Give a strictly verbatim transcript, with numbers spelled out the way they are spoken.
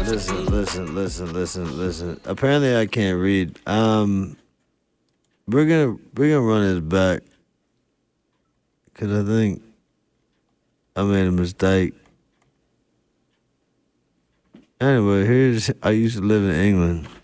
listen, listen, listen, listen, listen. Apparently, I can't read. Um, we're gonna we're gonna run this back because I think I made a mistake. Anyway, here's I used to live in England.